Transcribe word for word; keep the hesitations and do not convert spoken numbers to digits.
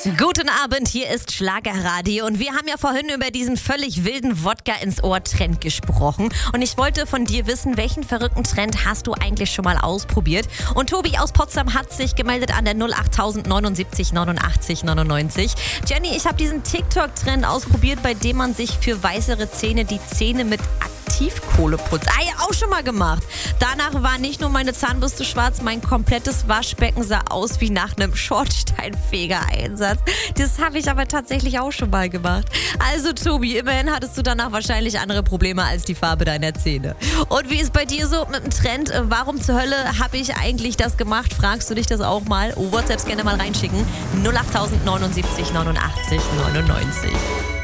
Guten Abend, hier ist Schlagerradio und wir haben ja vorhin über diesen völlig wilden Wodka ins Ohr Trend gesprochen und ich wollte von dir wissen, welchen verrückten Trend hast du eigentlich schon mal ausprobiert? Und Tobi aus Potsdam hat sich gemeldet an der null acht neunundsiebzig neunundachtzig neunundneunzig. Jenny, ich habe diesen TikTok-Trend ausprobiert, bei dem man sich für weißere Zähne die Zähne mit Aktivkohle putzt. Ah ja, auch schon mal gemacht. Danach war nicht nur meine Zahnbürste schwarz, mein komplettes Waschbecken sah aus wie nach einem Schornsteinfeger-Einsatz. Das habe ich aber tatsächlich auch schon mal gemacht. Also Tobi, immerhin hattest du danach wahrscheinlich andere Probleme als die Farbe deiner Zähne. Und wie ist bei dir so mit dem Trend? Warum zur Hölle habe ich eigentlich das gemacht? Fragst du dich das auch mal? WhatsApps gerne mal reinschicken. null acht neunundsiebzig neunundachtzig neunundneunzig.